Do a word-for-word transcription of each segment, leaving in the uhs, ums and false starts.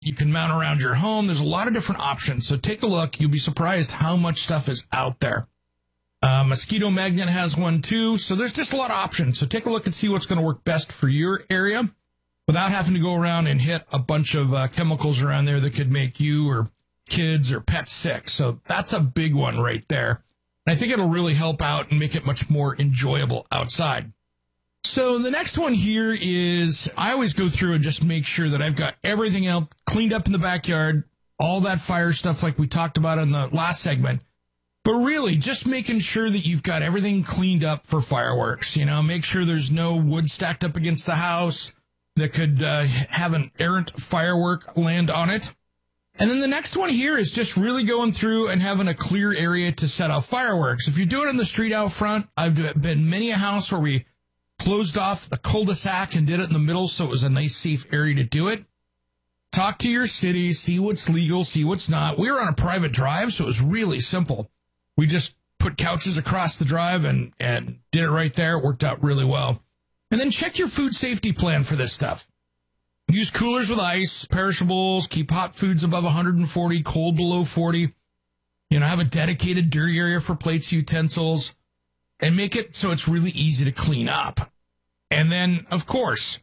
You can mount around your home. There's a lot of different options. So take a look. You'll be surprised how much stuff is out there. Uh, Mosquito Magnet has one too. So there's just a lot of options. So take a look and see what's going to work best for your area without having to go around and hit a bunch of uh, chemicals around there that could make you or kids or pets sick. So that's a big one right there. And I think it'll really help out and make it much more enjoyable outside. So the next one here is I always go through and just make sure that I've got everything else cleaned up in the backyard, all that fire stuff like we talked about in the last segment. But really, just making sure that you've got everything cleaned up for fireworks. You know, make sure there's no wood stacked up against the house that could uh, have an errant firework land on it. And then the next one here is just really going through and having a clear area to set off fireworks. If you do it in the street out front, I've been many a house where we closed off the cul-de-sac and did it in the middle so it was a nice, safe area to do it. Talk to your city, see what's legal, see what's not. We were on a private drive, so it was really simple. We just put couches across the drive and, and did it right there. It worked out really well. And then check your food safety plan for this stuff. Use coolers with ice, perishables, keep hot foods above one hundred forty, cold below forty. You know, have a dedicated dirty area for plates, utensils, and make it so it's really easy to clean up. And then, of course,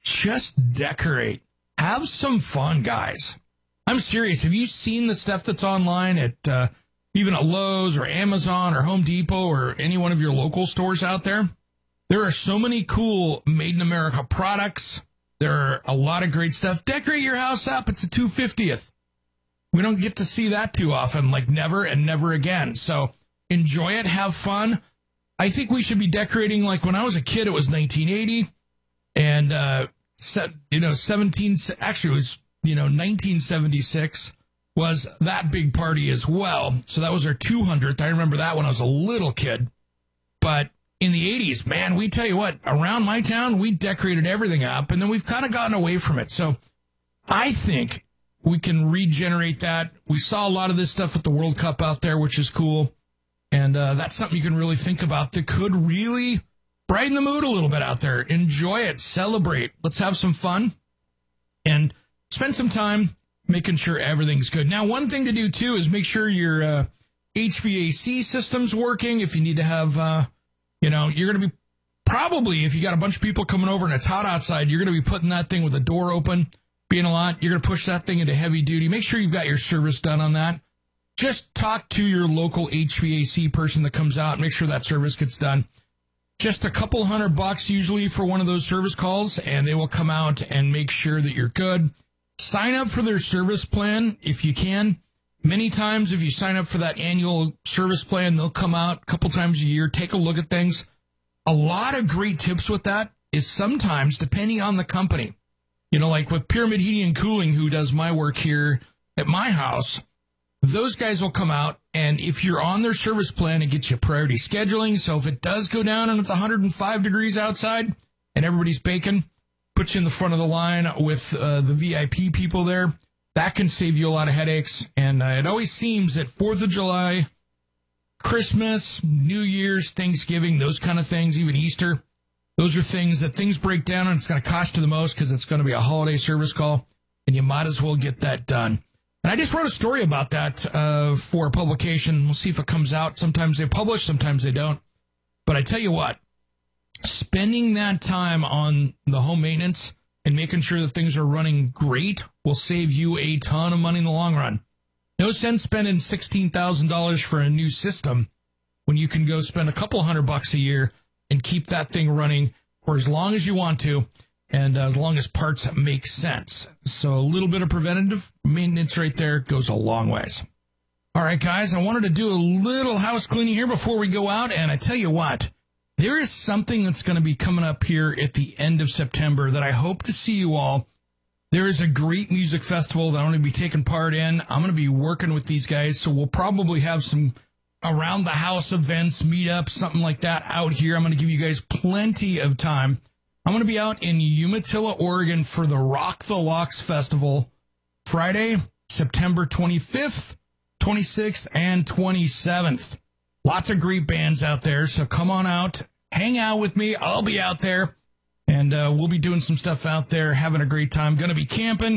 just decorate. Have some fun, guys. I'm serious. Have you seen the stuff that's online at uh, even at Lowe's or Amazon or Home Depot or any one of your local stores out there? There are so many cool Made in America products. There are a lot of great stuff. Decorate your house up. It's a two hundred fiftieth. We don't get to see that too often, like never and never again. So enjoy it. Have fun. I think we should be decorating like when I was a kid, it was nineteen eighty. And, uh, set, you know, seventeen, actually it was, you know, nineteen seventy-six was that big party as well. So that was our two hundredth. I remember that when I was a little kid. But in the eighties, man, we tell you what, around my town, we decorated everything up, and then we've kind of gotten away from it. So I think we can regenerate that. We saw a lot of this stuff with the World Cup out there, which is cool. And uh, that's something you can really think about that could really brighten the mood a little bit out there. Enjoy it. Celebrate. Let's have some fun and spend some time making sure everything's good. Now, one thing to do, too, is make sure your uh, H V A C system's working. If you need to have, uh, you know, you're going to be probably, if you got a bunch of people coming over and it's hot outside, you're going to be putting that thing with the door open, being a lot. You're going to push that thing into heavy duty. Make sure you've got your service done on that. Just talk to your local H V A C person that comes out and make sure that service gets done. Just a couple hundred bucks usually for one of those service calls, and they will come out and make sure that you're good. Sign up for their service plan if you can. Many times if you sign up for that annual service plan, they'll come out a couple times a year, take a look at things. A lot of great tips with that is sometimes, depending on the company, you know, like with Pyramid Heating and Cooling, who does my work here at my house, those guys will come out, and if you're on their service plan, it gets you priority scheduling. So if it does go down and it's one hundred five degrees outside and everybody's baking, puts you in the front of the line with uh, the V I P people there. That can save you a lot of headaches. And uh, it always seems that fourth of July, Christmas, New Year's, Thanksgiving, those kind of things, even Easter, those are things that things break down and it's going to cost you the most because it's going to be a holiday service call, and you might as well get that done. And I just wrote a story about that uh, for a publication. We'll see if it comes out. Sometimes they publish, sometimes they don't. But I tell you what, spending that time on the home maintenance and making sure that things are running great will save you a ton of money in the long run. No sense spending sixteen thousand dollars for a new system when you can go spend a couple hundred bucks a year and keep that thing running for as long as you want to, and uh, as long as parts make sense. So a little bit of preventative maintenance right there goes a long ways. All right, guys, I wanted to do a little house cleaning here before we go out, and I tell you what, there is something that's going to be coming up here at the end of September that I hope to see you all. There is a great music festival that I'm going to be taking part in. I'm going to be working with these guys, so we'll probably have some around-the-house events, meetups, something like that out here. I'm going to give you guys plenty of time. I'm going to be out in Umatilla, Oregon for the Rock the Locks Festival, Friday, September twenty-fifth, twenty-sixth, and twenty-seventh. Lots of great bands out there, so come on out, hang out with me. I'll be out there, and uh, we'll be doing some stuff out there, having a great time. Going to be camping,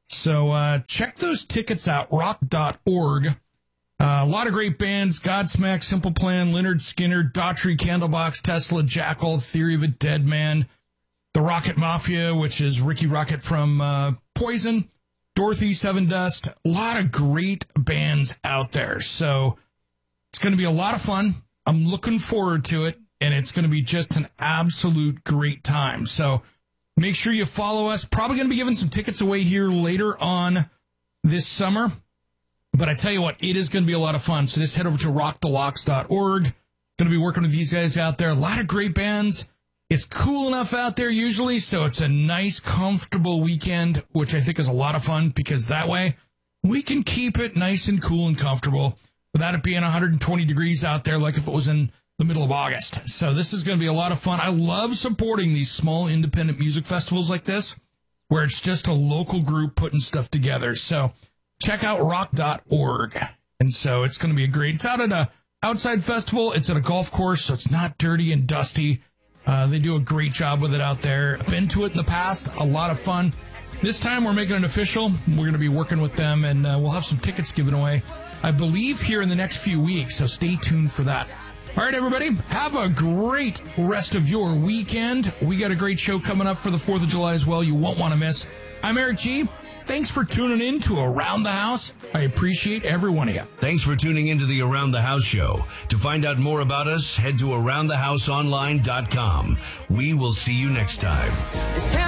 So uh, check those tickets out, rock dot org. Uh, a lot of great bands, Godsmack, Simple Plan, Leonard Skinner, Daughtry, Candlebox, Tesla, Jackal, Theory of a Dead Man, The Rocket Mafia, which is Ricky Rocket from uh, Poison, Dorothy, Seven Dust. A lot of great bands out there. So it's going to be a lot of fun. I'm looking forward to it, and it's going to be just an absolute great time. So make sure you follow us. Probably going to be giving some tickets away here later on this summer. But I tell you what, it is going to be a lot of fun. So just head over to rock the locks dot org. Going to be working with these guys out there. A lot of great bands. It's cool enough out there usually, so it's a nice, comfortable weekend, which I think is a lot of fun because that way we can keep it nice and cool and comfortable without it being one hundred twenty degrees out there like if it was in the middle of August. So this is going to be a lot of fun. I love supporting these small independent music festivals like this where it's just a local group putting stuff together. So check out rock dot org. And so it's going to be a great, it's out at a outside festival. It's at a golf course, so it's not dirty and dusty. Uh, they do a great job with it out there. I've been to it in the past. A lot of fun. This time we're making it official. We're going to be working with them, and uh, we'll have some tickets given away, I believe, here in the next few weeks. So stay tuned for that. All right, everybody, have a great rest of your weekend. We got a great show coming up for the fourth of July as well. You won't want to miss. I'm Eric G. Thanks for tuning in to Around the House. I appreciate every one of you. Thanks for tuning into the Around the House show. To find out more about us, head to around the house online dot com. We will see you next time.